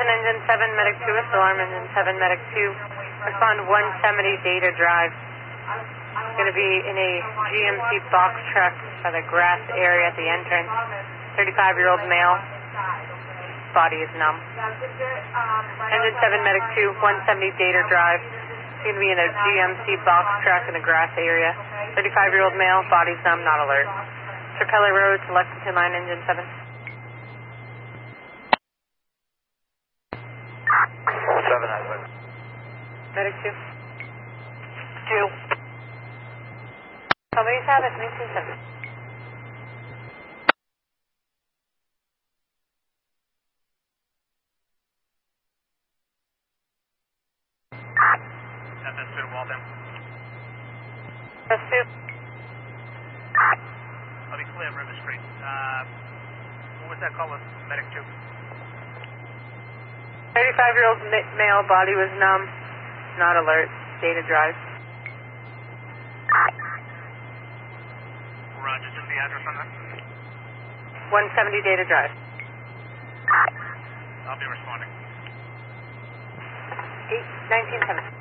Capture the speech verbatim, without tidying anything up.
Engine seven, Medic two, Alarm Engine seven, Medic two. Respond one seventy Data Drive. It's going to be in a G M C box truck by the grass area at the entrance. thirty-five-year-old male. Body is numb. Engine seven, Medic two, one seventy Data Drive. It's going to be in a G M C box truck in the grass area. thirty-five-year-old male, body's numb, not alert. Mister Kelly Road to Lexington line, Engine seven. seven, I would. Medic two. Two. Somebody's have it, nineteen seven. F S two to Waltham. F S two. I'll be clear, River Street. Uh, what was that call with Medic two? thirty-five-year-old male, body was numb, not alert. Data Drive. Roger, just the address on that? one seventy Data Drive. I'll be responding. eight nineteen seven.